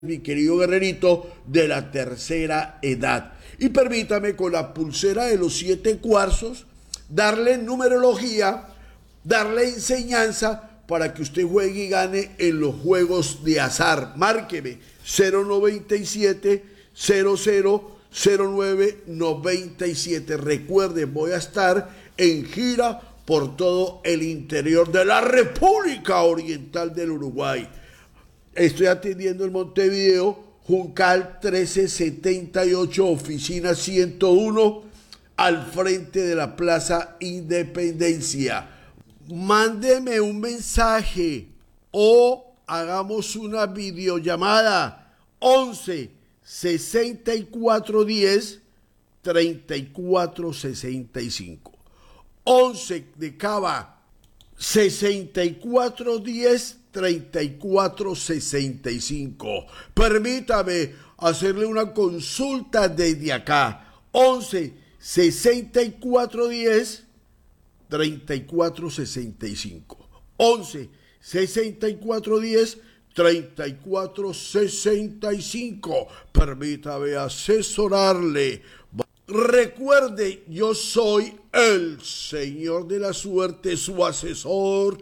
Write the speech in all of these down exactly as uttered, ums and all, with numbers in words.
mi querido guerrerito de la tercera edad. Y permítame con la pulsera de los siete cuarzos darle numerología, darle enseñanza para que usted juegue y gane en los juegos de azar. Márqueme cero noventa y siete, cero cero, cero nueve noventa y siete. Recuerden, voy a estar en gira por todo el interior de la República Oriental del Uruguay. Estoy atendiendo en Montevideo, Juncal trece setenta y ocho, oficina ciento uno, al frente de la Plaza Independencia. Mándeme un mensaje o hagamos una videollamada. once sesenta y cuatro diez treinta y cuatro sesenta y cinco. once de Cava, sesenta y cuatro diez treinta y cuatro sesenta y cinco. Permítame hacerle una consulta desde acá. once sesenta y cuatro diez treinta y cuatro sesenta y cinco. once sesenta y cuatro diez treinta y cuatro sesenta y cinco. Permítame asesorarle. Recuerde, yo soy el Señor de la Suerte, su asesor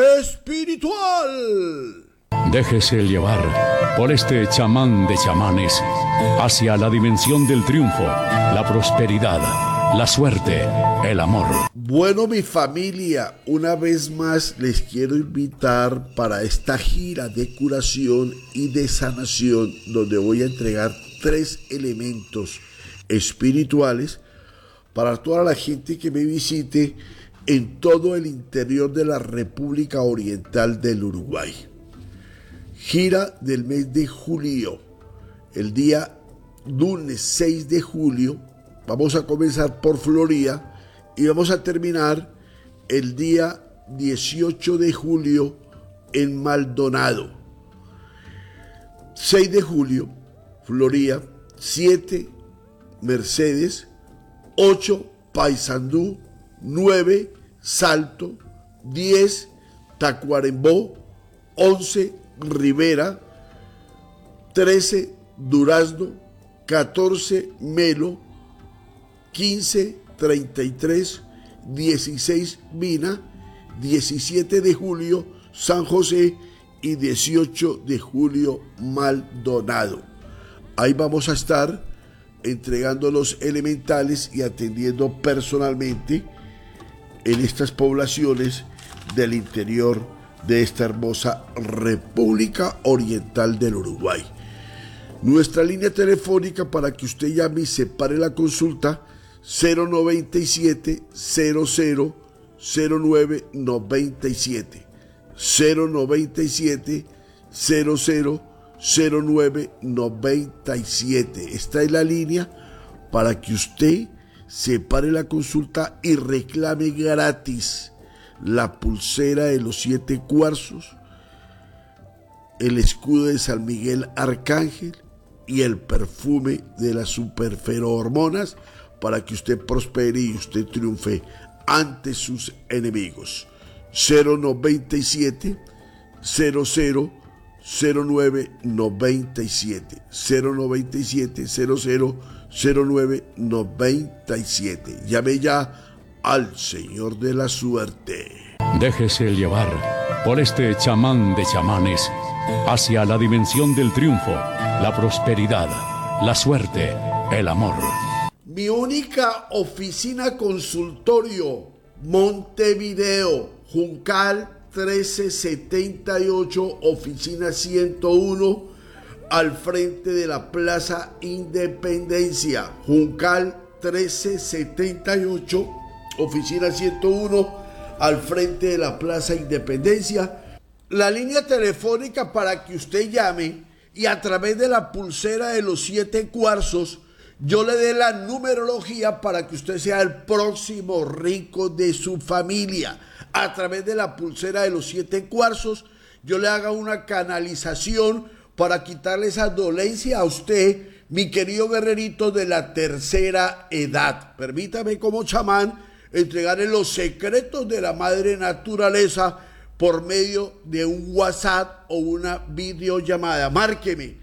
espiritual. Déjese llevar por este chamán de chamanes hacia la dimensión del triunfo, la prosperidad, la suerte, el amor. Bueno, mi familia, una vez más les quiero invitar para esta gira de curación y de sanación, donde voy a entregar tres elementos espirituales para toda la gente que me visite en todo el interior de la República Oriental del Uruguay. Gira del mes de julio, el día lunes seis de julio, vamos a comenzar por Florida y vamos a terminar el día dieciocho de julio en Maldonado. seis de julio, Florida, siete Mercedes, ocho Paysandú, nueve Salto, diez Tacuarembó, once Rivera, trece Durazno, catorce Melo, quince treinta y tres, dieciséis Mina, diecisiete de julio San José y dieciocho de julio Maldonado. Ahí vamos a estar entregando los elementales y atendiendo personalmente en estas poblaciones del interior de esta hermosa República Oriental del Uruguay. Nuestra línea telefónica para que usted llame y separe la consulta, cero noventa y siete, cero cero, cero nueve noventa y siete, cero noventa y siete, cero cero, cero nueve noventa y siete. Está en la línea para que usted separe la consulta y reclame gratis la pulsera de los siete cuarzos, el escudo de San Miguel Arcángel y el perfume de las superferohormonas para que usted prospere y usted triunfe ante sus enemigos. cero noventa y siete, cero cero, cero nueve noventa y siete, cero noventa y siete, cero cero, cero nueve noventa y siete. Llame ya al Señor de la Suerte. Déjese llevar por este chamán de chamanes hacia la dimensión del triunfo, la prosperidad, la suerte, el amor. Mi única oficina consultorio, Montevideo, Juncal trece setenta y ocho, oficina ciento uno, al frente de la Plaza Independencia. Juncal trece setenta y ocho, oficina ciento uno, al frente de la Plaza Independencia. La línea telefónica para que usted llame y a través de la pulsera de los siete cuarzos yo le dé la numerología para que usted sea el próximo rico de su familia. A través de la pulsera de los siete cuarzos yo le haga una canalización para quitarle esa dolencia a usted, mi querido guerrerito de la tercera edad. Permítame como chamán entregarle los secretos de la madre naturaleza por medio de un WhatsApp o una videollamada. Márqueme